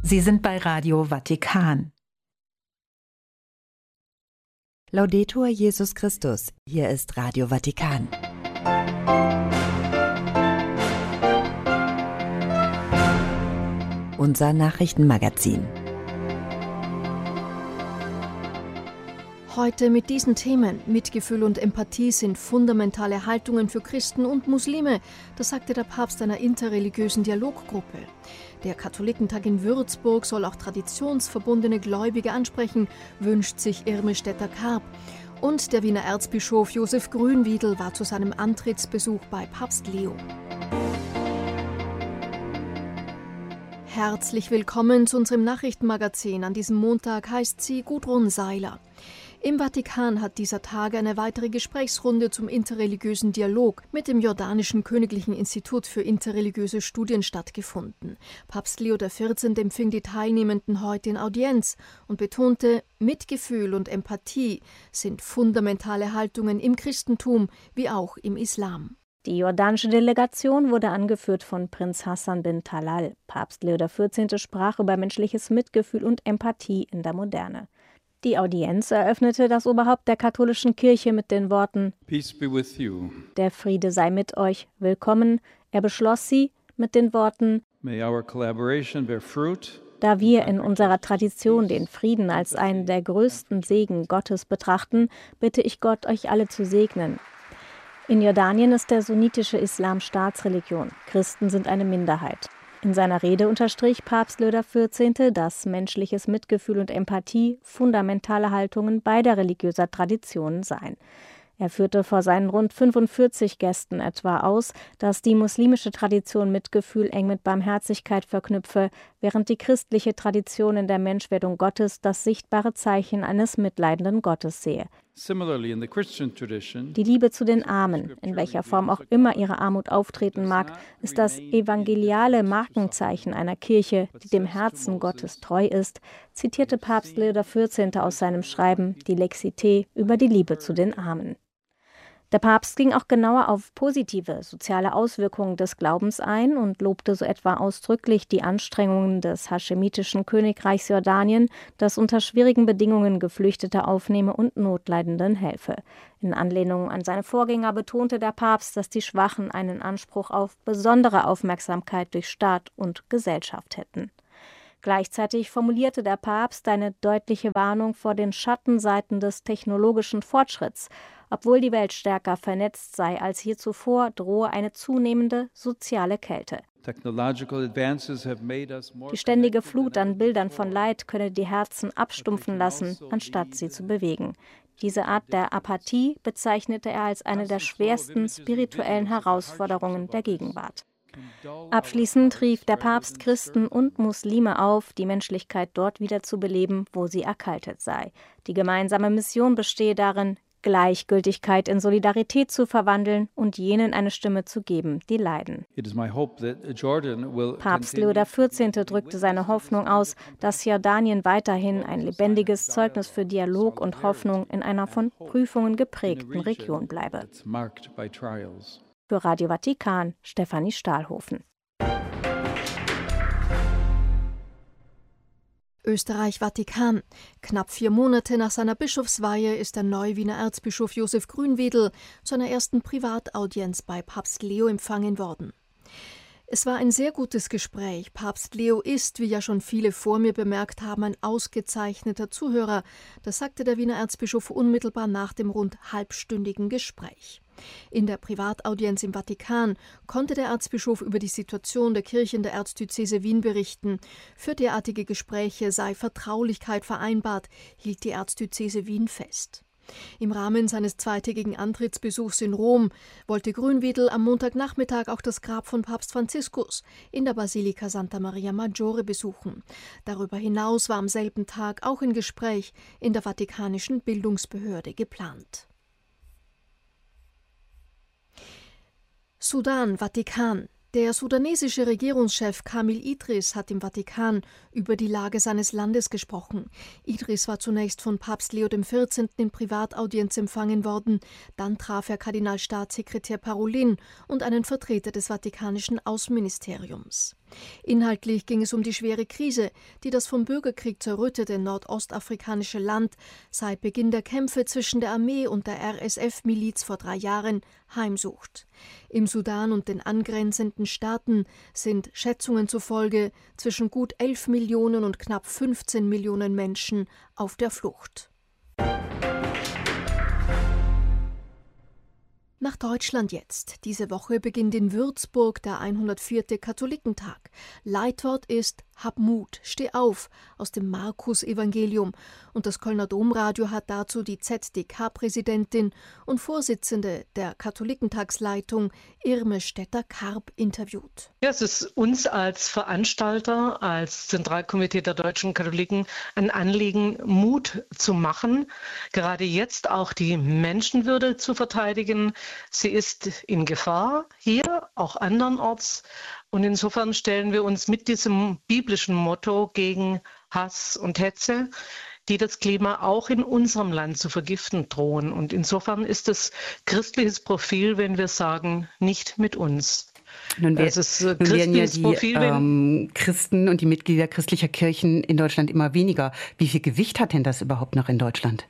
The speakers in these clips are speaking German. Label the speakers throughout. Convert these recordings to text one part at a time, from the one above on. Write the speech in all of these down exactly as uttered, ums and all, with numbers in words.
Speaker 1: Sie sind bei Radio Vatikan.
Speaker 2: Laudetur Jesus Christus, hier ist Radio Vatikan. Unser Nachrichtenmagazin.
Speaker 3: Heute mit diesen Themen. Mitgefühl und Empathie sind fundamentale Haltungen für Christen und Muslime. Das sagte der Papst einer interreligiösen Dialoggruppe. Der Katholikentag in Würzburg soll auch traditionsverbundene Gläubige ansprechen, wünscht sich Irme Stetter-Karp. Und der Wiener Erzbischof Josef Grünwiedel war zu seinem Antrittsbesuch bei Papst Leo. Herzlich willkommen zu unserem Nachrichtenmagazin. An diesem Montag heißt sie Gudrun Seiler. Im Vatikan hat dieser Tage eine weitere Gesprächsrunde zum interreligiösen Dialog mit dem Jordanischen Königlichen Institut für interreligiöse Studien stattgefunden. Papst Leo der vierzehnte empfing die Teilnehmenden heute in Audienz und betonte, Mitgefühl und Empathie sind fundamentale Haltungen im Christentum wie auch im Islam.
Speaker 4: Die jordanische Delegation wurde angeführt von Prinz Hassan bin Talal. Papst Leo der vierzehnte sprach über menschliches Mitgefühl und Empathie in der Moderne. Die Audienz eröffnete das Oberhaupt der katholischen Kirche mit den Worten
Speaker 5: Peace be with you.
Speaker 4: Der Friede sei mit euch, willkommen. Er beschloss sie mit den Worten
Speaker 5: May our collaboration bear fruit.
Speaker 4: Da wir in unserer Tradition den Frieden als einen der größten Segen Gottes betrachten, bitte ich Gott, euch alle zu segnen. In Jordanien ist der sunnitische Islam Staatsreligion. Christen sind eine Minderheit. In seiner Rede unterstrich Papst Leo der vierzehnte, dass menschliches Mitgefühl und Empathie fundamentale Haltungen beider religiöser Traditionen seien. Er führte vor seinen rund fünfundvierzig Gästen etwa aus, dass die muslimische Tradition Mitgefühl eng mit Barmherzigkeit verknüpfe, während die christliche Tradition in der Menschwerdung Gottes das sichtbare Zeichen eines mitleidenden Gottes sehe. Die Liebe zu den Armen, in welcher Form auch immer ihre Armut auftreten mag, ist das evangeliale Markenzeichen einer Kirche, die dem Herzen Gottes treu ist, zitierte Papst Leo der vierzehnte aus seinem Schreiben Die Lexité über die Liebe zu den Armen. Der Papst ging auch genauer auf positive soziale Auswirkungen des Glaubens ein und lobte so etwa ausdrücklich die Anstrengungen des haschemitischen Königreichs Jordanien, das unter schwierigen Bedingungen Geflüchtete aufnehme und Notleidenden helfe. In Anlehnung an seine Vorgänger betonte der Papst, dass die Schwachen einen Anspruch auf besondere Aufmerksamkeit durch Staat und Gesellschaft hätten. Gleichzeitig formulierte der Papst eine deutliche Warnung vor den Schattenseiten des technologischen Fortschritts. Obwohl die Welt stärker vernetzt sei als je zuvor, drohe eine zunehmende soziale Kälte. Die ständige Flut an Bildern von Leid könne die Herzen abstumpfen lassen, anstatt sie zu bewegen. Diese Art der Apathie bezeichnete er als eine der schwersten spirituellen Herausforderungen der Gegenwart. Abschließend rief der Papst Christen und Muslime auf, die Menschlichkeit dort wieder zu beleben, wo sie erkaltet sei. Die gemeinsame Mission bestehe darin, Gleichgültigkeit in Solidarität zu verwandeln und jenen eine Stimme zu geben, die leiden. Papst Leo der vierzehnte drückte seine Hoffnung aus, dass Jordanien weiterhin ein lebendiges Zeugnis für Dialog und Hoffnung in einer von Prüfungen geprägten Region bleibe. Für Radio Vatikan, Stefanie Stahlhofen.
Speaker 3: Österreich-Vatikan. Knapp vier Monate nach seiner Bischofsweihe ist der neue Wiener Erzbischof Josef Grünwiedel zu einer ersten Privataudienz bei Papst Leo empfangen worden. Es war ein sehr gutes Gespräch. Papst Leo ist, wie ja schon viele vor mir bemerkt haben, ein ausgezeichneter Zuhörer. Das sagte der Wiener Erzbischof unmittelbar nach dem rund halbstündigen Gespräch. In der Privataudienz im Vatikan konnte der Erzbischof über die Situation der Kirche in der Erzdiözese Wien berichten. Für derartige Gespräche sei Vertraulichkeit vereinbart, hielt die Erzdiözese Wien fest. Im Rahmen seines zweitägigen Antrittsbesuchs in Rom wollte Grünwiedel am Montagnachmittag auch das Grab von Papst Franziskus in der Basilika Santa Maria Maggiore besuchen. Darüber hinaus war am selben Tag auch ein Gespräch in der Vatikanischen Bildungsbehörde geplant. Sudan, Vatikan. Der sudanesische Regierungschef Kamil Idris hat im Vatikan über die Lage seines Landes gesprochen. Idris war zunächst von Papst Leo der vierzehnte in Privataudienz empfangen worden. Dann traf er Kardinalstaatssekretär Parolin und einen Vertreter des Vatikanischen Außenministeriums. Inhaltlich ging es um die schwere Krise, die das vom Bürgerkrieg zerrüttete nordostafrikanische Land seit Beginn der Kämpfe zwischen der Armee und der R S F-Miliz vor drei Jahren heimsucht. Im Sudan und den angrenzenden Staaten sind Schätzungen zufolge zwischen gut elf Millionen und knapp fünfzehn Millionen Menschen auf der Flucht. Nach Deutschland jetzt. Diese Woche beginnt in Würzburg der hundertvierte Katholikentag. Leitwort ist Hab Mut, steh auf aus dem Markus-Evangelium. Und das Kölner Domradio hat dazu die Z D K-Präsidentin und Vorsitzende der Katholikentagsleitung Irme Stetter-Karp interviewt.
Speaker 6: Ja, es ist uns als Veranstalter, als Zentralkomitee der deutschen Katholiken ein Anliegen, Mut zu machen, gerade jetzt auch die Menschenwürde zu verteidigen. Sie ist in Gefahr, hier, auch andernorts. Und insofern stellen wir uns mit diesem biblischen Motto gegen Hass und Hetze, die das Klima auch in unserem Land zu vergiften drohen. Und insofern ist es christliches Profil, wenn wir sagen, nicht mit uns.
Speaker 7: Nun, wär,
Speaker 6: das ist
Speaker 7: nun werden ja die Profil, ähm, Christen und die Mitglieder christlicher Kirchen in Deutschland immer weniger. Wie viel Gewicht hat denn das überhaupt noch in Deutschland?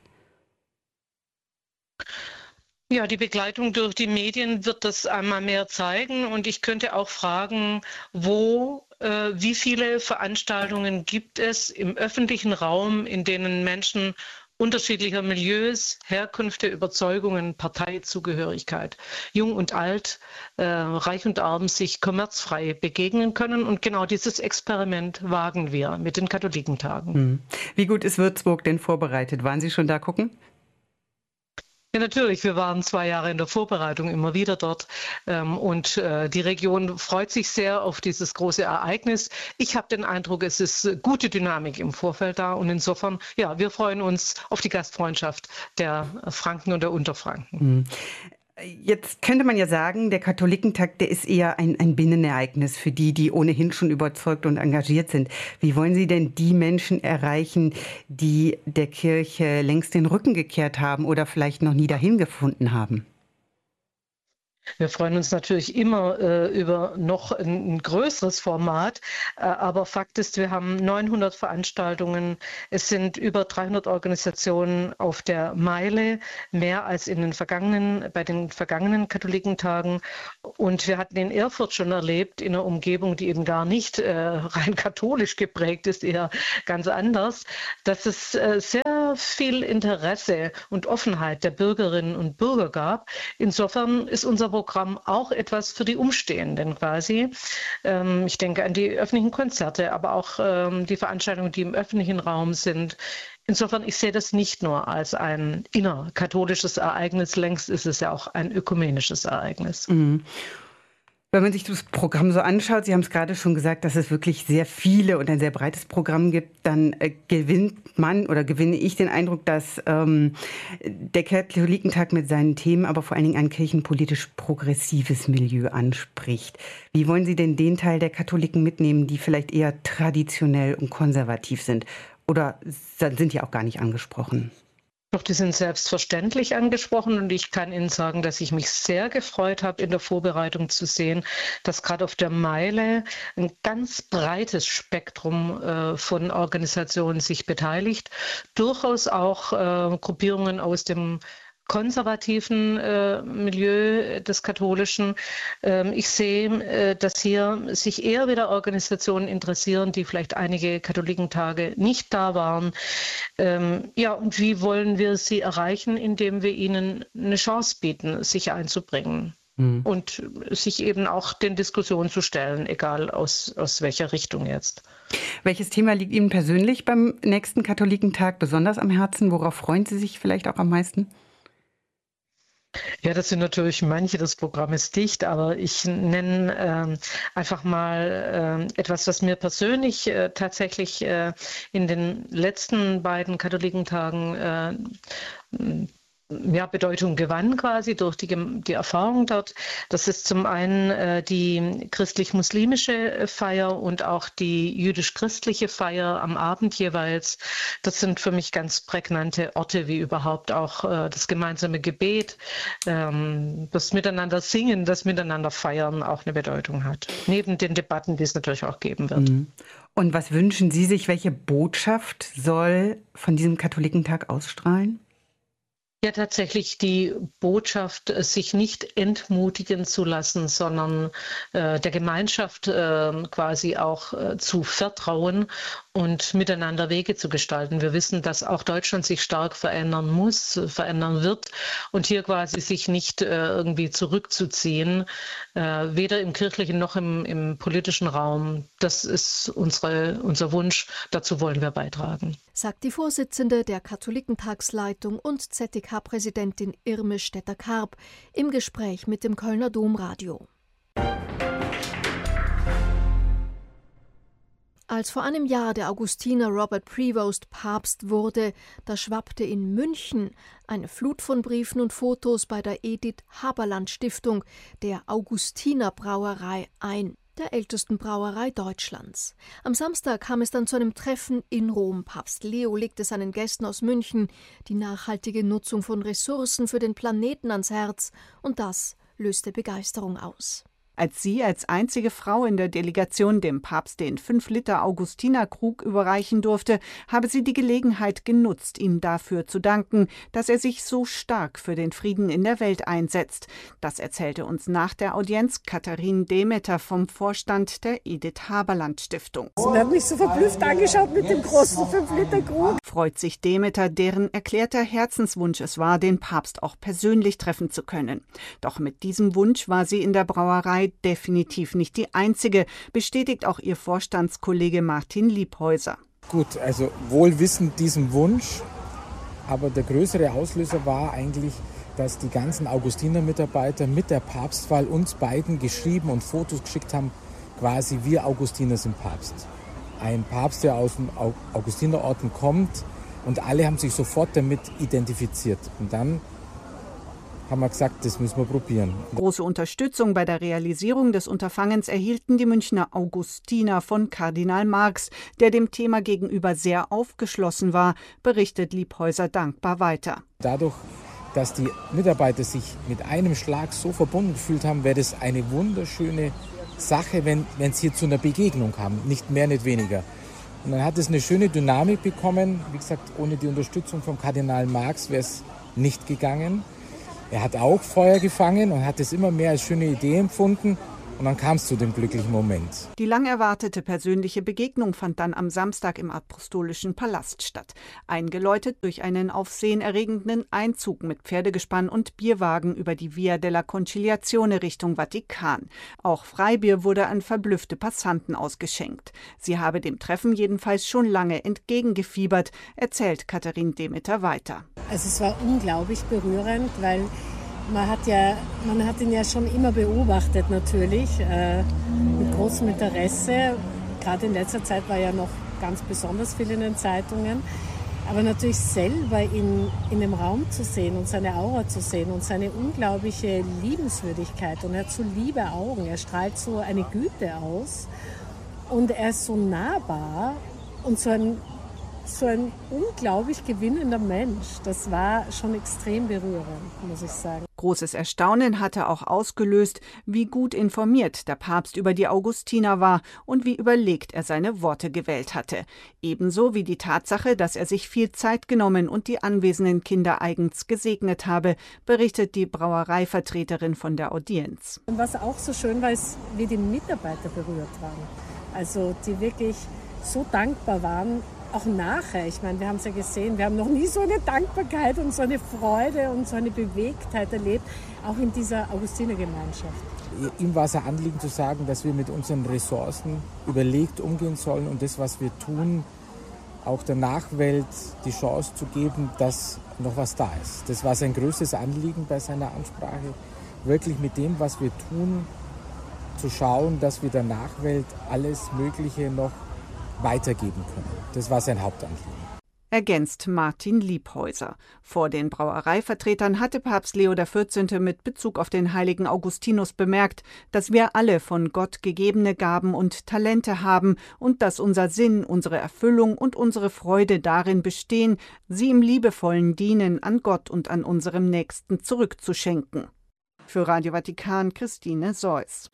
Speaker 6: Ja, die Begleitung durch die Medien wird das einmal mehr zeigen. Und ich könnte auch fragen, wo, äh, wie viele Veranstaltungen gibt es im öffentlichen Raum, in denen Menschen unterschiedlicher Milieus, Herkünfte, Überzeugungen, Parteizugehörigkeit, jung und alt, äh, reich und arm sich kommerzfrei begegnen können. Und genau dieses Experiment wagen wir mit den Katholikentagen.
Speaker 7: Hm. Wie gut ist Würzburg denn vorbereitet? Waren Sie schon da gucken?
Speaker 6: Ja, natürlich. Wir waren zwei Jahre in der Vorbereitung immer wieder dort. Ähm, und äh, die Region freut sich sehr auf dieses große Ereignis. Ich habe den Eindruck, es ist gute Dynamik im Vorfeld da. Und insofern, ja, wir freuen uns auf die Gastfreundschaft der Franken und der Unterfranken.
Speaker 7: Mhm. Jetzt könnte man ja sagen, der Katholikentag, der ist eher ein, ein Binnenereignis für die, die ohnehin schon überzeugt und engagiert sind. Wie wollen Sie denn die Menschen erreichen, die der Kirche längst den Rücken gekehrt haben oder vielleicht noch nie dahin gefunden haben?
Speaker 6: Wir freuen uns natürlich immer äh, über noch ein, ein größeres Format, äh, aber Fakt ist, wir haben neunhundert Veranstaltungen, es sind über dreihundert Organisationen auf der Meile, mehr als in den vergangenen, bei den vergangenen Katholikentagen. Und wir hatten in Erfurt schon erlebt, in einer Umgebung, die eben gar nicht äh, rein katholisch geprägt ist, eher ganz anders, dass es äh, sehr viel Interesse und Offenheit der Bürgerinnen und Bürger gab. Insofern ist unser Programm auch etwas für die Umstehenden quasi. Ähm, ich denke an die öffentlichen Konzerte, aber auch ähm, die Veranstaltungen, die im öffentlichen Raum sind. Insofern, ich sehe das nicht nur als ein innerkatholisches Ereignis, längst ist es ja auch ein ökumenisches Ereignis.
Speaker 7: Mhm. Wenn man sich das Programm so anschaut, Sie haben es gerade schon gesagt, dass es wirklich sehr viele und ein sehr breites Programm gibt, dann äh, gewinnt man oder gewinne ich den Eindruck, dass ähm, der Katholikentag mit seinen Themen aber vor allen Dingen ein kirchenpolitisch progressives Milieu anspricht. Wie wollen Sie denn den Teil der Katholiken mitnehmen, die vielleicht eher traditionell und konservativ sind? Oder sind die auch gar nicht angesprochen?
Speaker 6: Doch, die sind selbstverständlich angesprochen und ich kann Ihnen sagen, dass ich mich sehr gefreut habe, in der Vorbereitung zu sehen, dass gerade auf der Meile ein ganz breites Spektrum äh, von Organisationen sich beteiligt, durchaus auch äh, Gruppierungen aus dem konservativen äh, Milieu des Katholischen. Ähm, ich sehe, äh, dass hier sich eher wieder Organisationen interessieren, die vielleicht einige Katholikentage nicht da waren. Ähm, ja, und wie wollen wir sie erreichen, indem wir ihnen eine Chance bieten, sich einzubringen mhm. und sich eben auch den Diskussionen zu stellen, egal aus, aus welcher Richtung jetzt.
Speaker 7: Welches Thema liegt Ihnen persönlich beim nächsten Katholikentag besonders am Herzen? Worauf freuen Sie sich vielleicht auch am meisten?
Speaker 6: Ja, das sind natürlich manche, das Programm ist dicht, aber ich nenne ähm, einfach mal äh, etwas, was mir persönlich äh, tatsächlich äh, in den letzten beiden Katholikentagen äh, ja, Bedeutung gewann quasi durch die, die Erfahrung dort. Das ist zum einen äh, die christlich-muslimische Feier und auch die jüdisch-christliche Feier am Abend jeweils. Das sind für mich ganz prägnante Orte, wie überhaupt auch äh, das gemeinsame Gebet, ähm, das Miteinander singen, das Miteinander feiern auch eine Bedeutung hat. Neben den Debatten, die es natürlich auch geben wird.
Speaker 7: Mhm. Und was wünschen Sie sich, welche Botschaft soll von diesem Katholikentag ausstrahlen?
Speaker 6: Ja, tatsächlich die Botschaft, sich nicht entmutigen zu lassen, sondern äh, der Gemeinschaft äh, quasi auch äh, zu vertrauen und miteinander Wege zu gestalten. Wir wissen, dass auch Deutschland sich stark verändern muss, verändern wird und hier quasi sich nicht äh, irgendwie zurückzuziehen, äh, weder im kirchlichen noch im, im politischen Raum. Das ist unsere, unser Wunsch, dazu wollen wir beitragen.
Speaker 3: Sagt die Vorsitzende der Katholikentagsleitung und Z D K-Präsidentin Irme Stetter-Karp im Gespräch mit dem Kölner Domradio. Als vor einem Jahr der Augustiner Robert Prevost Papst wurde, da schwappte in München eine Flut von Briefen und Fotos bei der Edith Haberland Stiftung, der Augustiner Brauerei, ein, der ältesten Brauerei Deutschlands. Am Samstag kam es dann zu einem Treffen in Rom. Papst Leo legte seinen Gästen aus München die nachhaltige Nutzung von Ressourcen für den Planeten ans Herz, und das löste Begeisterung aus.
Speaker 8: Als sie als einzige Frau in der Delegation dem Papst den fünf Liter Augustinerkrug überreichen durfte, habe sie die Gelegenheit genutzt, ihm dafür zu danken, dass er sich so stark für den Frieden in der Welt einsetzt. Das erzählte uns nach der Audienz Katharin Demeter vom Vorstand der Edith Haberland Stiftung.
Speaker 9: Er hat mich so verblüfft angeschaut mit dem großen fünf Liter Krug.
Speaker 8: Freut sich Demeter, deren erklärter Herzenswunsch es war, den Papst auch persönlich treffen zu können. Doch mit diesem Wunsch war sie in der Brauerei definitiv nicht die einzige, bestätigt auch ihr Vorstandskollege Martin Liebhäuser.
Speaker 10: Gut, also wohl wissend diesem Wunsch, aber der größere Auslöser war eigentlich, dass die ganzen Augustiner-Mitarbeiter mit der Papstwahl uns beiden geschrieben und Fotos geschickt haben, quasi wir Augustiner sind Papst. Ein Papst, der aus den Augustinerorten kommt, und alle haben sich sofort damit identifiziert. Und dann haben wir gesagt, das müssen wir probieren.
Speaker 8: Große Unterstützung bei der Realisierung des Unterfangens erhielten die Münchner Augustiner von Kardinal Marx, der dem Thema gegenüber sehr aufgeschlossen war, berichtet Liebhäuser dankbar weiter.
Speaker 10: Dadurch, dass die Mitarbeiter sich mit einem Schlag so verbunden gefühlt haben, wäre das eine wunderschöne Sache, wenn es hier zu einer Begegnung kam, nicht mehr, nicht weniger. Und dann hat es eine schöne Dynamik bekommen. Wie gesagt, ohne die Unterstützung von Kardinal Marx wäre es nicht gegangen. Er hat auch Feuer gefangen und hat es immer mehr als schöne Idee empfunden. Und dann kam es zu dem glücklichen Moment.
Speaker 8: Die lang erwartete persönliche Begegnung fand dann am Samstag im Apostolischen Palast statt. Eingeläutet durch einen aufsehenerregenden Einzug mit Pferdegespann und Bierwagen über die Via della Conciliazione Richtung Vatikan. Auch Freibier wurde an verblüffte Passanten ausgeschenkt. Sie habe dem Treffen jedenfalls schon lange entgegengefiebert, erzählt Katharin Demeter weiter.
Speaker 9: Also es war unglaublich berührend, weil Man hat, ja, man hat ihn ja schon immer beobachtet natürlich, äh, mit großem Interesse. Gerade in letzter Zeit war ja noch ganz besonders viel in den Zeitungen. Aber natürlich selber in, in dem Raum zu sehen und seine Aura zu sehen und seine unglaubliche Liebenswürdigkeit. Und er hat so liebe Augen, er strahlt so eine Güte aus. Und er ist so nahbar und so ein, so ein unglaublich gewinnender Mensch. Das war schon extrem berührend, muss ich sagen.
Speaker 8: Großes Erstaunen hatte auch ausgelöst, wie gut informiert der Papst über die Augustiner war und wie überlegt er seine Worte gewählt hatte. Ebenso wie die Tatsache, dass er sich viel Zeit genommen und die anwesenden Kinder eigens gesegnet habe, berichtet die Brauereivertreterin von der Audienz.
Speaker 9: Und was auch so schön war, ist, wie die Mitarbeiter berührt waren. Also die wirklich so dankbar waren, auch nachher. Ich meine, wir haben es ja gesehen, wir haben noch nie so eine Dankbarkeit und so eine Freude und so eine Bewegtheit erlebt, auch in dieser Augustinergemeinschaft.
Speaker 10: Ihm war es ein Anliegen zu sagen, dass wir mit unseren Ressourcen überlegt umgehen sollen und das, was wir tun, auch der Nachwelt die Chance zu geben, dass noch was da ist. Das war sein größtes Anliegen bei seiner Ansprache, wirklich mit dem, was wir tun, zu schauen, dass wir der Nachwelt alles Mögliche noch weitergeben können. Das war sein Hauptanliegen.
Speaker 8: ergänzt Martin Liebhäuser. Vor den Brauereivertretern hatte Papst Leo der vierzehnte mit Bezug auf den heiligen Augustinus bemerkt, dass wir alle von Gott gegebene Gaben und Talente haben und dass unser Sinn, unsere Erfüllung und unsere Freude darin bestehen, sie im liebevollen Dienen an Gott und an unserem Nächsten zurückzuschenken. Für Radio Vatikan Christine Seuss.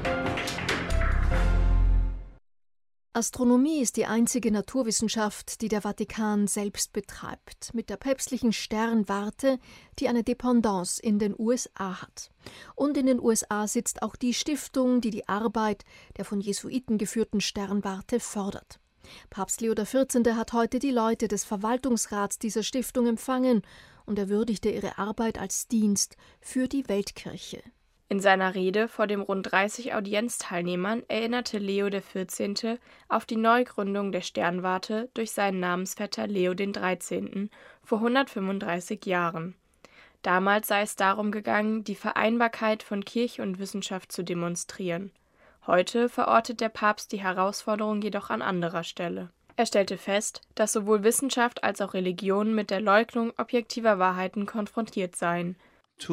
Speaker 3: Astronomie ist die einzige Naturwissenschaft, die der Vatikan selbst betreibt, mit der päpstlichen Sternwarte, die eine Dependance in den U S A hat. Und in den U S A sitzt auch die Stiftung, die die Arbeit der von Jesuiten geführten Sternwarte fördert. Papst Leo der vierzehnte hat heute die Leute des Verwaltungsrats dieser Stiftung empfangen und er würdigte ihre Arbeit als Dienst für die Weltkirche.
Speaker 11: In seiner Rede vor den rund dreißig Audienzteilnehmern erinnerte Leo der vierzehnte auf die Neugründung der Sternwarte durch seinen Namensvetter Leo den dreizehnten vor hundertfünfunddreißig Jahren. Damals sei es darum gegangen, die Vereinbarkeit von Kirche und Wissenschaft zu demonstrieren. Heute verortet der Papst die Herausforderung jedoch an anderer Stelle. Er stellte fest, dass sowohl Wissenschaft als auch Religion mit der Leugnung objektiver Wahrheiten konfrontiert seien.
Speaker 5: Zu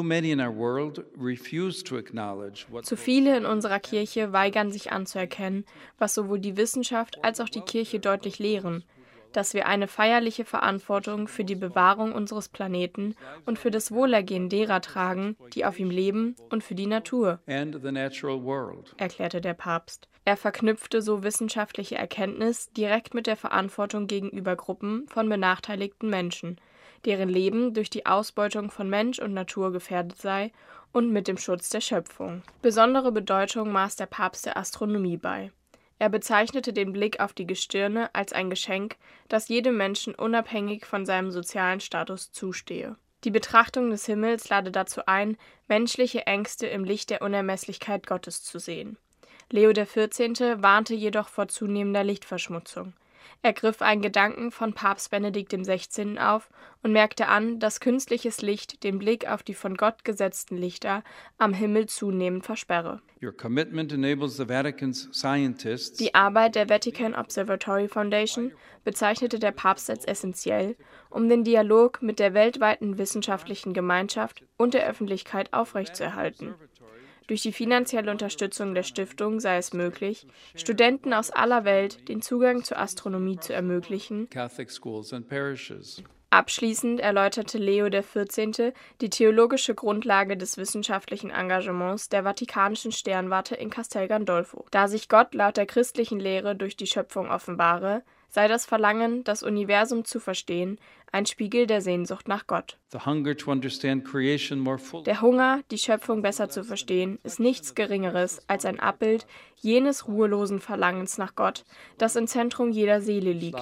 Speaker 11: viele in unserer Kirche weigern sich anzuerkennen, was sowohl die Wissenschaft als auch die Kirche deutlich lehren, dass wir eine feierliche Verantwortung für die Bewahrung unseres Planeten und für das Wohlergehen derer tragen, die auf ihm leben, und für die Natur, erklärte der Papst. Er verknüpfte so wissenschaftliche Erkenntnis direkt mit der Verantwortung gegenüber Gruppen von benachteiligten Menschen, deren Leben durch die Ausbeutung von Mensch und Natur gefährdet sei, und mit dem Schutz der Schöpfung. Besondere Bedeutung maß der Papst der Astronomie bei. Er bezeichnete den Blick auf die Gestirne als ein Geschenk, das jedem Menschen unabhängig von seinem sozialen Status zustehe. Die Betrachtung des Himmels lade dazu ein, menschliche Ängste im Licht der Unermesslichkeit Gottes zu sehen. Leo der vierzehnte warnte jedoch vor zunehmender Lichtverschmutzung. Er griff einen Gedanken von Papst Benedikt der sechzehnte auf und merkte an, dass künstliches Licht den Blick auf die von Gott gesetzten Lichter am Himmel zunehmend versperre.
Speaker 5: Your commitment enables the Vatican's scientists.
Speaker 11: Die Arbeit der Vatican Observatory Foundation bezeichnete der Papst als essentiell, um den Dialog mit der weltweiten wissenschaftlichen Gemeinschaft und der Öffentlichkeit aufrechtzuerhalten. Durch die finanzielle Unterstützung der Stiftung sei es möglich, Studenten aus aller Welt den Zugang zur Astronomie zu ermöglichen.
Speaker 5: Catholic schools and parishes.
Speaker 11: Abschließend erläuterte Leo der vierzehnte die theologische Grundlage des wissenschaftlichen Engagements der Vatikanischen Sternwarte in Castel Gandolfo. Da sich Gott laut der christlichen Lehre durch die Schöpfung offenbare, sei das Verlangen, das Universum zu verstehen, ein Spiegel der Sehnsucht nach Gott.
Speaker 5: The hunger to understand creation more fully.
Speaker 11: Der Hunger, die Schöpfung besser zu verstehen, ist nichts Geringeres als ein Abbild jenes ruhelosen Verlangens nach Gott, das im Zentrum jeder Seele liegt.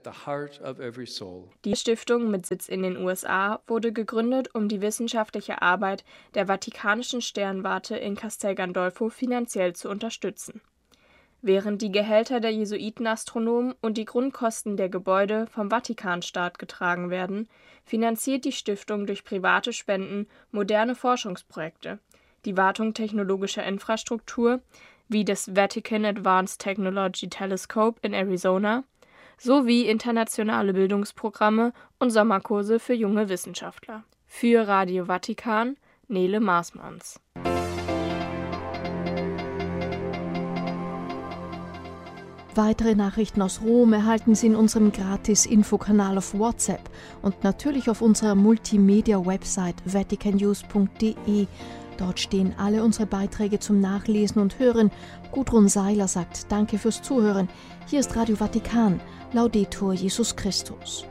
Speaker 11: Die Stiftung mit Sitz in den U S A wurde gegründet, um die wissenschaftliche Arbeit der Vatikanischen Sternwarte in Castel Gandolfo finanziell zu unterstützen. Während die Gehälter der Jesuitenastronomen und die Grundkosten der Gebäude vom Vatikanstaat getragen werden, finanziert die Stiftung durch private Spenden moderne Forschungsprojekte, die Wartung technologischer Infrastruktur wie das Vatican Advanced Technology Telescope in Arizona sowie internationale Bildungsprogramme und Sommerkurse für junge Wissenschaftler. Für Radio Vatikan, Nele Maasmanns.
Speaker 3: Weitere Nachrichten aus Rom erhalten Sie in unserem Gratis-Infokanal auf WhatsApp und natürlich auf unserer Multimedia-Website vatican news punkt de. Dort stehen alle unsere Beiträge zum Nachlesen und Hören. Gudrun Seiler sagt Danke fürs Zuhören. Hier ist Radio Vatikan. Laudetur Jesus Christus.